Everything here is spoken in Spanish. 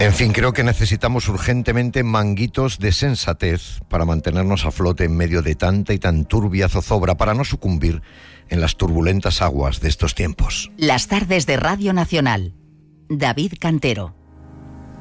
En fin, creo que necesitamos urgentemente manguitos de sensatez para mantenernos a flote en medio de tanta y tan turbia zozobra, para no sucumbir en las turbulentas aguas de estos tiempos. Las tardes de Radio Nacional. David Cantero.